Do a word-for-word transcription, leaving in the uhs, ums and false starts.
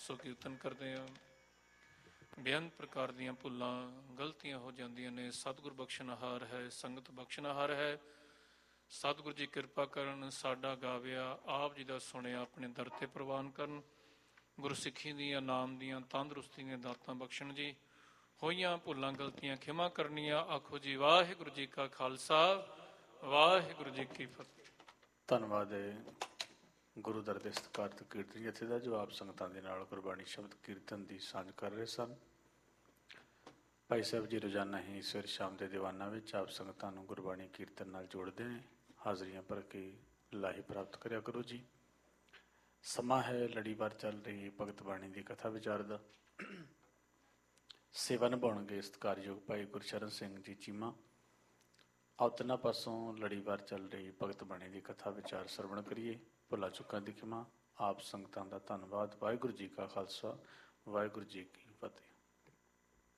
ਸੋ ਕੀਰਤਨ ਕਰਦੇ ਹਾਂ। ਬੇਅੰਤ ਪ੍ਰਕਾਰ ਦੀਆਂ ਭੁੱਲਾਂ ਗਲਤੀਆਂ ਹੋ ਜਾਂਦੀਆਂ ਨੇ। ਸਤਿਗੁਰ ਬਖਸ਼ਣਹਾਰ ਹੈ, ਸੰਗਤ ਬਖਸ਼ਣਹਾਰ ਹੈ। ਸਤਿਗੁਰੂ ਜੀ ਕਿਰਪਾ ਕਰਨ, ਸਾਡਾ ਗਾਵਿਆ ਆਪ ਜੀ ਦਾ ਸੁਣਿਆ ਆਪਣੇ ਦਰ ਤੇ ਪ੍ਰਵਾਨ ਕਰਨ। ਗੁਰਸਿੱਖੀ ਦੀਆਂ, ਨਾਮ ਦੀਆਂ, ਤੰਦਰੁਸਤੀ ਦੀਆਂ ਦਾਤਾਂ ਬਖਸ਼ਣ ਜੀ। ਹੋਈਆਂ ਭੁੱਲਾਂ ਗਲਤੀਆਂ ਖਿਮਾ ਕਰਨੀਆਂ। ਆਖੋ ਜੀ ਵਾਹਿਗੁਰੂ ਜੀ ਕਾ ਖਾਲਸਾ, ਵਾਹਿਗੁਰੂ ਜੀ ਕੀ ਫਤਿਹ। ਧੰਨਵਾਦ ਹੈ ਗੁਰੂ ਦਰ ਦੇ ਸਤਿਕਾਰਤ ਕੀਰਤਨ ਜਥੇ ਦਾ, ਜੋ ਆਪ ਸੰਗਤਾਂ ਦੇ ਨਾਲ ਗੁਰਬਾਣੀ ਸ਼ਬਦ ਕੀਰਤਨ ਦੀ ਸਾਂਝ ਕਰ ਰਹੇ ਸਨ। ਭਾਈ ਸਾਹਿਬ ਜੀ ਰੋਜ਼ਾਨਾ ਹੀ ਸਵੇਰ ਸ਼ਾਮ ਦੇ ਦੀਵਾਨਾਂ ਵਿੱਚ ਆਪ ਸੰਗਤਾਂ ਨੂੰ ਗੁਰਬਾਣੀ ਕੀਰਤਨ ਨਾਲ ਜੋੜਦੇ ਨੇ। ਹਾਜ਼ਰੀਆਂ ਭਰ ਕੇ ਲਾਹੀ ਪ੍ਰਾਪਤ ਕਰਿਆ ਕਰੋ ਜੀ। ਸਮਾਂ ਹੈ ਲੜੀਵਾਰ ਚੱਲ ਰਹੀ ਭਗਤ ਬਾਣੀ ਦੀ ਕਥਾ ਵਿਚਾਰ ਦਾ। ਸੇਵਾ ਨਿਭਾਉਣਗੇ ਸਤਿਕਾਰਯੋਗ ਭਾਈ ਗੁਰਸ਼ਰਨ ਸਿੰਘ ਜੀ ਚੀਮਾ। ਆਓ ਤਿੰਨਾਂ ਪਾਸੋਂ ਲੜੀਵਾਰ ਚੱਲ ਰਹੀ ਭਗਤ ਬਾਣੀ ਦੀ ਕਥਾ ਵਿਚਾਰ ਸਰਵਣ ਕਰੀਏ। ਭੁੱਲਾਂ ਚੁੱਕਾਂ ਦੀ ਖਿਮਾ। ਆਪ ਸੰਗਤਾਂ ਦਾ ਧੰਨਵਾਦ। ਵਾਹਿਗੁਰੂ ਜੀ ਕਾ ਖਾਲਸਾ, ਵਾਹਿਗੁਰੂ ਜੀ ਕੀ ਫਤਿਹ।